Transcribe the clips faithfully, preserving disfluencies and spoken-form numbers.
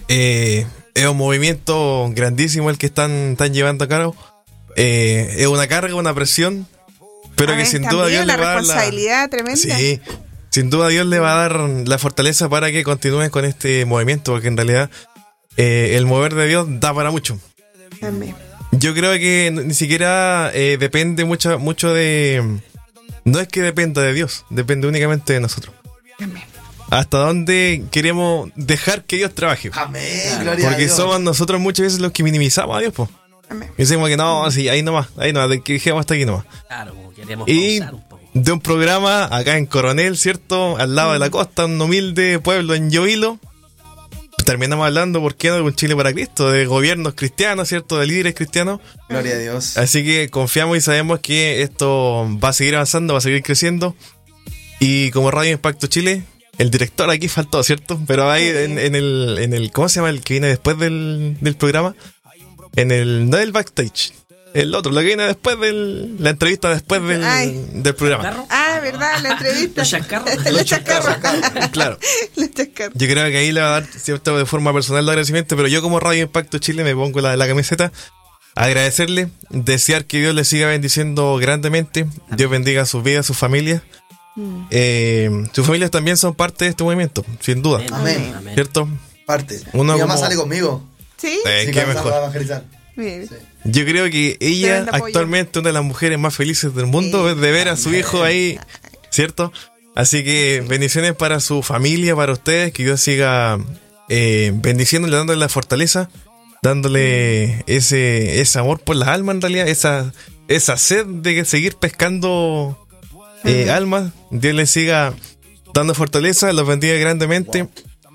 Eh, es un movimiento grandísimo el que están, están llevando a cabo. Eh, es una carga, una presión, pero Amén, que sin también duda Dios le una va a dar responsabilidad la... tremenda. Sí, sin duda Dios le va a dar la fortaleza para que continúen con este movimiento, porque en realidad eh, el mover de Dios da para mucho. Amén. Yo creo que ni siquiera eh, depende mucho, mucho de... No es que dependa de Dios, depende únicamente de nosotros. Amén. Hasta dónde queremos dejar que Dios trabaje. Amén, gloria a Porque Dios. somos nosotros muchas veces los que minimizamos a Dios, pues. Amén. Y decimos que no, sí, ahí nomás, ahí nomás, de que dejemos hasta aquí nomás. Claro, como queremos Y pausar un poco. de un programa acá en Coronel, ¿cierto? Al lado de la costa, un humilde pueblo en Llovilo. Terminamos hablando, ¿por qué no? De un Chile para Cristo, de gobiernos cristianos, ¿cierto? De líderes cristianos. Gloria a Dios. Así que confiamos y sabemos que esto va a seguir avanzando, va a seguir creciendo. Y como Radio Impacto Chile, el director aquí faltó, ¿cierto? Pero ahí en, en el, en el, ¿cómo se llama el que viene después del, del programa? En el, no el backstage, el otro, lo que viene después del, la entrevista después del, Ay. del programa. ¿Carro? Ah, ¿verdad? La entrevista. Los chascarros. Los chascarros. Claro. Los chascarros. Yo creo que ahí le va a dar cierto de forma personal el agradecimiento, pero yo como Radio Impacto Chile me pongo la, la camiseta, agradecerle, desear que Dios le siga bendiciendo grandemente, Dios bendiga sus vidas, sus familias. Eh, sus familias también son parte de este movimiento, sin duda, Amén. Amén. ¿cierto? Parte. Uno Mi mamá como- sale conmigo. ¿Sí? Eh, Sí, qué Carlos mejor. va a evangelizar. Bien. Sí. Yo creo que ella Tremendo apoyo. actualmente una de las mujeres más felices del mundo Sí. es de ver a su hijo ahí, ¿cierto? Así que bendiciones para su familia, para ustedes, que Dios siga eh, bendiciéndole, dándole la fortaleza, dándole ese, ese amor por las almas en realidad, esa, esa sed de seguir pescando eh, almas. Dios les siga dando fortaleza, los bendiga grandemente.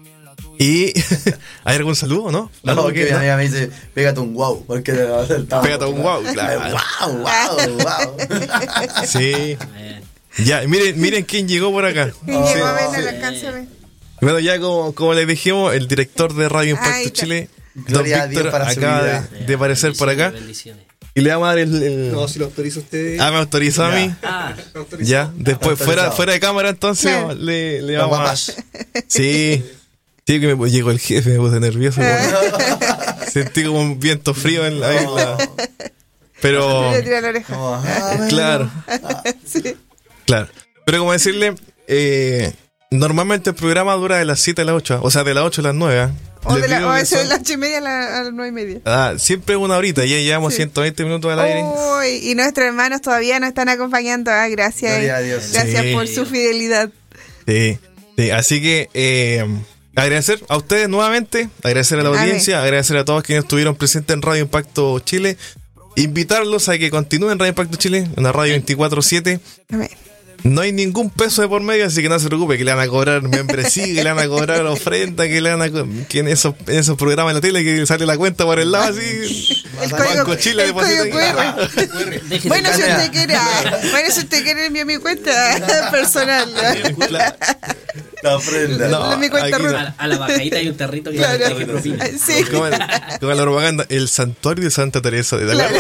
Y ¿hay algún saludo, no? No, ¿Algo porque que- mi amiga me dice, pégate un wow. Porque estaba- Pégate un guau, claro. Wow, wow, wow. Sí. Amén. Ya, miren, miren quién llegó por acá. Y llegó a Sí. ver el alcance. ve. Bueno, ya como, como les dijimos, el director de Radio Impacto Ahí está. Chile, don Gloria a Dios Víctor, para su acaba vida. de, de aparecer por acá. Bendiciones. Y le vamos a dar el... el- No, si lo autoriza usted. Ah, me autorizó a mí. Ah, Ya, después Autorizado. fuera, fuera de cámara entonces Claro. le, le Los vamos a... guapas. Sí. Sí, que me llegó el jefe, me puse nervioso. como- Sentí como un viento frío en la... en la- Pero... Le tira la oreja. Como, ah, bueno. Claro. Sí. Claro. Pero como decirle, eh, normalmente el programa dura de las siete a las ocho, o sea, de las ocho a las nueve. ¿eh? O Les de, la, digo o que eso de son- las ocho y media a, la- a las nueve y media. Ah, siempre una horita, ya llevamos Sí. ciento veinte minutos al aire. Uy, y nuestros hermanos todavía nos están acompañando. Ah, gracias. Gloria a Dios. Gracias Sí. por su fidelidad. Sí, sí, así que eh, agradecer a ustedes nuevamente, agradecer a la Amén. audiencia, agradecer a todos quienes estuvieron presentes en Radio Impacto Chile, invitarlos a que continúen Radio Impacto Chile, una radio veinticuatro siete. Amén. No hay ningún peso de por medio, así que no se preocupe, que le van a cobrar membresía, que le van a cobrar ofrenda, que le van a co- que en esos, en esos programas de la tele que sale la cuenta por el lado así. El Banco código, Chile, el código deposita Q R. déjese Bueno, si Cambia. usted quiere, ah, bueno, si usted quiere enviar mi cuenta personal. Claro. La ofrenda. No, mi cuenta aquí Ruth. no. a, a la bajadita hay un tarrito que Claro. que propina. Sí. Como, el- como la propaganda, el santuario de Santa Teresa de Claro.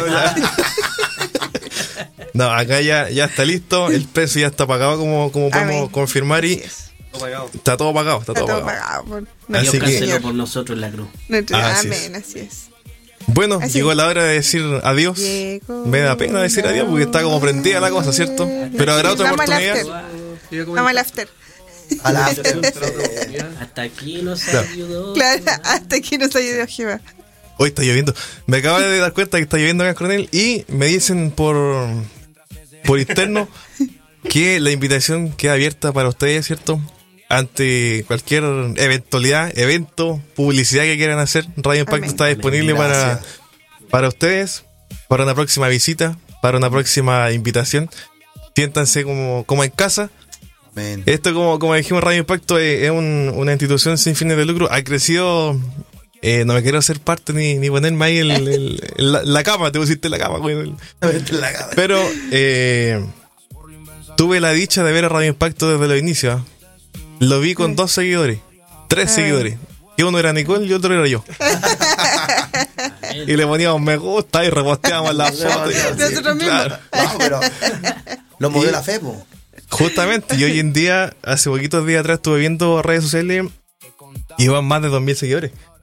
No, acá ya, ya está listo, el precio ya está pagado como, como podemos Amén. confirmar y Así es. está todo pagado, está, Está todo, todo pagado. pagado por Así Dios nuestro que- canceló Señor. por nosotros la cruz. Nuestro- Así es. Amén, así es. Bueno, Así llegó es. la hora de decir adiós. Llegó Me da pena decir adiós porque está como prendida la cosa, ¿cierto? Pero habrá otra Vamos al oportunidad. after. Vamos al after. A la Hasta aquí nos Claro. ayudó. Claro, hasta aquí nos ayudó Jehová. Hoy está lloviendo. Me acabo de dar cuenta que está lloviendo acá en Coronel y me dicen por, por interno que la invitación queda abierta para ustedes, ¿cierto? Ante cualquier eventualidad, evento, publicidad que quieran hacer, Radio Impacto Amén. está disponible para, Gracias. para ustedes, para una próxima visita, para una próxima invitación. Siéntanse como, como en casa. Amén. Esto, como, como dijimos, Radio Impacto es, es un- una institución sin fines de lucro. Ha crecido. eh, no me quiero hacer parte ni, ni ponerme ahí el, el- el- la, la cama, te pusiste la cama, güey. La cara. Pero eh, tuve la dicha de ver a Radio Impacto desde los inicios. ¿eh? Lo vi con dos seguidores, tres Ah. seguidores. Que uno era Nicole y otro era yo. Y le poníamos me gusta y reposteábamos las fotos. Nosotros mismos. Claro. No, pero lo movió Y- la fe, po. Justamente, y hoy en día, hace poquitos días atrás estuve viendo redes sociales y van más de dos mil seguidores.